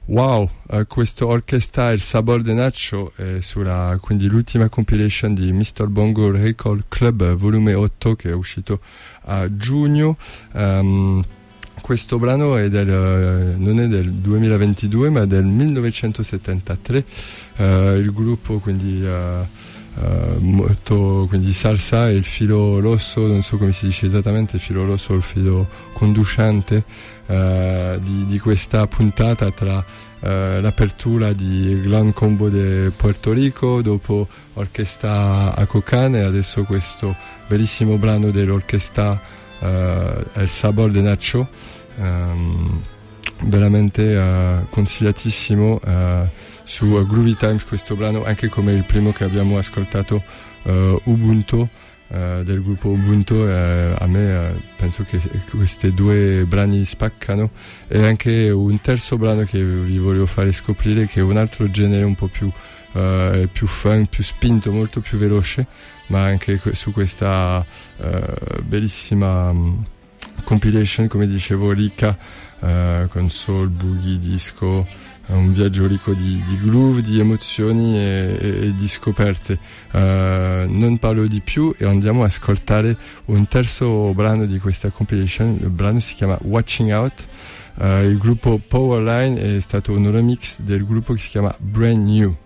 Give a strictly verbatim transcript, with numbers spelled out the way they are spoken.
Wow, uh, questo orchestra Il Sabor de Nacho è sulla, quindi l'ultima compilation di mister Bongo Record Club volume otto, che è uscito a giugno. Um, questo brano è del, non è del duemilaventidue ma del millenovecentosettantatré. Uh, il gruppo quindi uh, uh, molto, quindi salsa e il filo rosso, non so come si dice esattamente, il filo rosso o il filo conducente uh, di, di questa puntata, tra uh, l'apertura di Gran Combo de Puerto Rico, dopo Orchestra Acocan, e adesso questo bellissimo brano dell'orchestra Uh, El Sabor de Nacho, um, veramente uh, consigliatissimo uh, su uh, Groovy Times questo brano, anche come il primo che abbiamo ascoltato, uh, Ubuntu, uh, del gruppo Ubuntu. Uh, a me uh, penso che questi due brani spaccano, e anche un terzo brano che vi voglio fare scoprire, che è un altro genere un po' più Uh, più funk, più spinto, molto più veloce, ma anche su questa uh, bellissima um, compilation, come dicevo, ricca, uh, con soul, boogie, disco, uh, un viaggio ricco di, di groove, di emozioni e, e, e di scoperte. Uh, non parlo di più e andiamo a ascoltare un terzo brano di questa compilation. Il brano si chiama Watching Out. Uh, il gruppo Powerline è stato un remix del gruppo che si chiama Brand New.